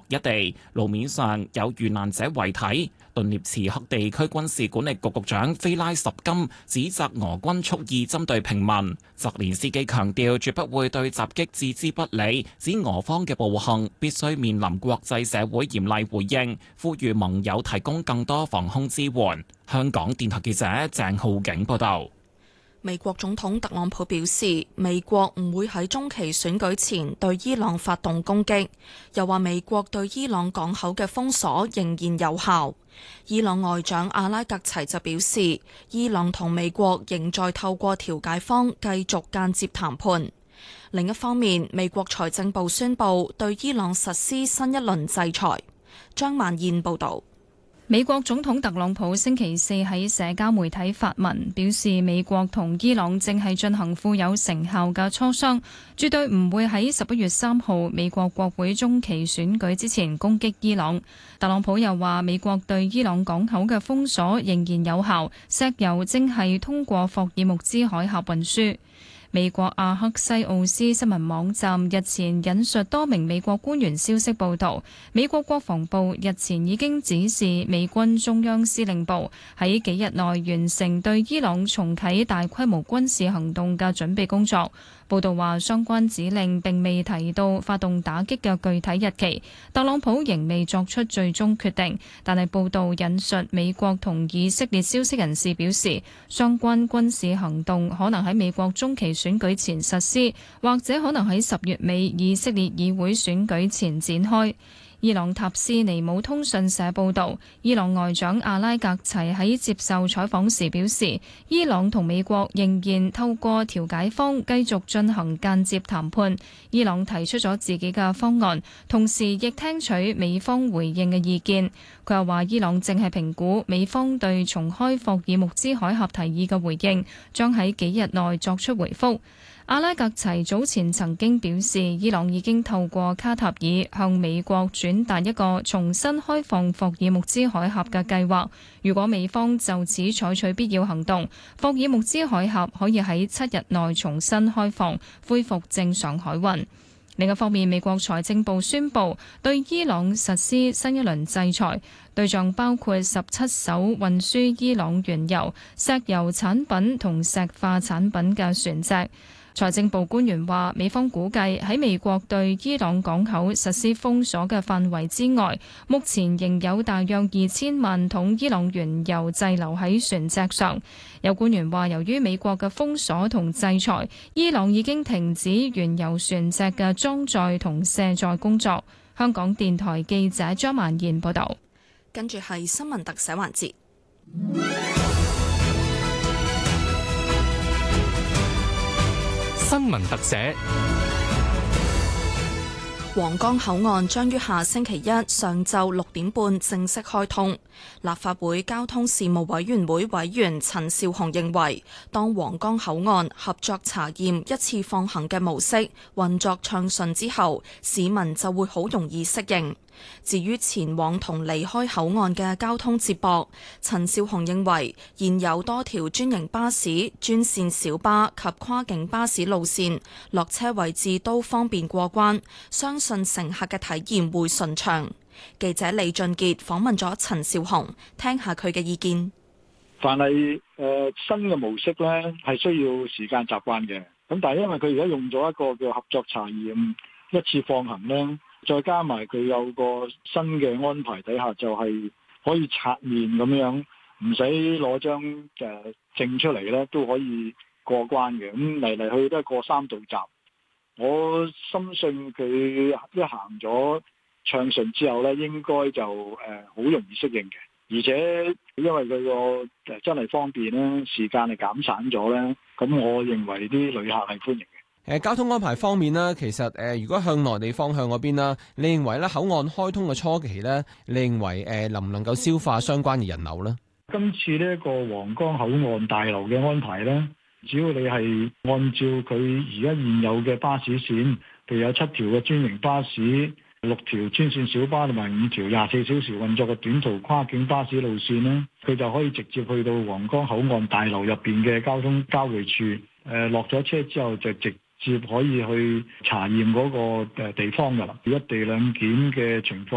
一地，路面上有遇難者遺體。頓涅茨克地區軍事管理局局長菲拉什金指責俄軍蓄意針對平民。澤連斯基強調絕不會對襲擊置之不理，指俄方嘅暴行必須面臨國際社會嚴厲回應，呼籲盟友提供更多防空支援。香港電台記者鄭浩景報道。 美國總統特朗普表示，美國唔會喺中期選舉前對伊朗發動攻擊，又話美國對伊朗港口嘅封鎖仍然有效。伊朗外長阿拉格齊就表示，伊朗同美國仍在透過調解方繼續間接談判。另一方面，美國財政部宣布對伊朗實施新一輪制裁。張曼燕報導。 美國總統特朗普星期四喺社交媒體發文，表示美國同伊朗正係進行富有成效嘅磋商，絕對唔會喺11月3號美國國會中期選舉之前攻擊伊朗。特朗普又話，美國對伊朗港口嘅封鎖仍然有效，石油正係通過霍爾木茲海峽運輸。美國阿克西奧斯新聞網站日前引述多名美國官員消息報道，美國國防部日前已經指示美軍中央司令部喺幾日內完成對伊朗重啟大規模軍事行動嘅準備工作。報道話，相關指令並未提到發動打擊嘅具體日期，特朗普仍未作出最終決定。但係報道引述美國同以色列消息人士表示，相關軍事行動可能喺美國中期選舉前實施，或者可能喺10月尾以色列議會選舉前展開。伊朗塔斯尼姆通訊社報導，伊朗外長阿拉格齊喺接受採訪時表示，伊朗同美國仍然透過調解方繼續進行間接談判。伊朗提出咗自己嘅方案，同時亦聽取美方回應嘅意見。佢又話，伊朗正係評估美方對重開霍爾木茲海峽提議嘅回應，將喺幾日內作出回覆。阿拉格齊早前曾經表示，伊朗已經透過卡塔爾向美國轉達一個重新開放霍爾木茲海峽嘅計劃。如果美方就此採取必要行動，霍爾木茲海峽可以喺7日內重新開放，恢復正常海運。另一方面，美國財政部宣布對伊朗實施新一輪制裁，對象包括17艘運輸伊朗原油、石油產品同石化產品嘅船隻。財政部官員話，美方估計喺美國對伊朗港口實施封鎖嘅範圍之外，目前仍有大約2000萬桶伊朗原油滯留喺船隻上。有官員話，由於美國嘅封鎖同制裁，伊朗已經停止原油船隻嘅裝載同卸載工作。香港電台記者張曼燕報道。 跟住係新聞特寫環節。 新聞特寫。 皇崗口岸將於下星期一上晝6點半正式開通。立法會交通事務委員會委員陳紹雄認為，當皇崗口岸合作查驗一次放行嘅模式運作暢順之後，市民就會好容易適應。至於前往同離開口岸嘅交通接駁，陳紹雄認為現有多條專營巴士、專線小巴及跨境巴士路線落車位置都方便過關，相信乘客嘅體驗會順暢。記者李俊傑訪問咗陳紹雄，聽下佢嘅意見。 凡係新嘅模式呢，係需要時間習慣嘅。咁但係因為佢而家用咗一個叫合作查驗一次放行呢，再加埋佢有個新嘅安排底下，就係可以刷面咁樣，唔使攞張證出嚟咧，都可以過關嘅。咁嚟嚟去都係過3道閘。我深信佢一行咗暢順之後咧，應該就好容易適應嘅。而且因為佢個真係方便咧，時間係減散咗咧，咁我認為啲旅客係歡迎嘅。 交通安排方面呢，其實如果向內地方向嗰邊啦，你認為咧口岸開通嘅初期咧，你認為能唔能夠消化相關嘅人流呢？ 今次呢一個皇崗口岸大樓嘅安排咧，只要你係按照佢而家現有嘅巴士線，譬如有7條嘅專營巴士、6條專線小巴同埋5條24小時運作嘅短途跨境巴士路線呢，佢就可以直接去到皇崗口岸大樓入邊嘅交通交匯處。落咗車之後就直接可以去查驗嗰個地方㗎啦。一地兩檢嘅情況